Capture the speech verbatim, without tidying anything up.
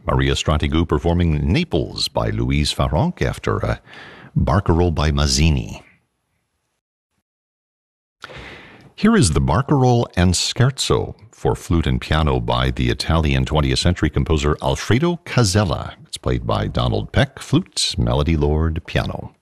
Maria Stratigou performing Naples by Louise Farrenc after a Barcarolle by Mazzini. Here is the Barcarolle and Scherzo for flute and piano by the Italian twentieth century composer Alfredo Casella. It's played by Donald Peck, flute, Melody Lord, piano.